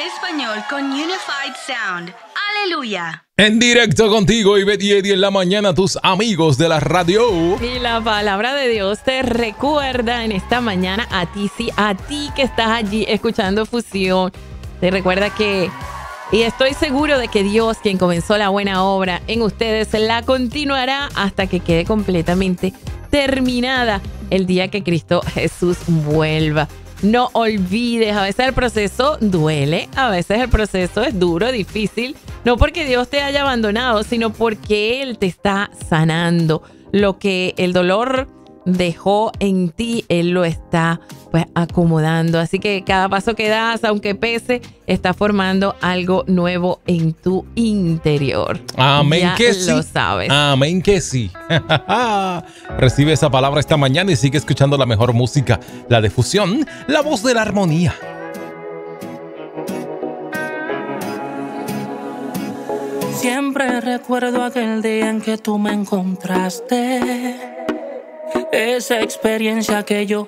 español con Unified Sound. ¡Aleluya! En directo contigo, Ivette y Eddie en la mañana, tus amigos de la radio. Y la palabra de Dios te recuerda en esta mañana a ti, sí, a ti que estás allí escuchando Fusión. Te recuerda que, y estoy seguro de que Dios, quien comenzó la buena obra en ustedes, la continuará hasta que quede completamente terminada el día que Cristo Jesús vuelva. No olvides, a veces el proceso duele, a veces el proceso es duro, difícil, no porque Dios te haya abandonado, sino porque Él te está sanando. Lo que el dolor dejó en ti, Él lo está pues acomodando. Así que cada paso que das, aunque pese, está formando algo nuevo en tu interior. Amén, ya que sí. Lo sabes. Amén que sí. Recibe esa palabra esta mañana y sigue escuchando la mejor música, la de Fusión, la voz de la armonía. Siempre recuerdo aquel día en que tú me encontraste, esa experiencia que yo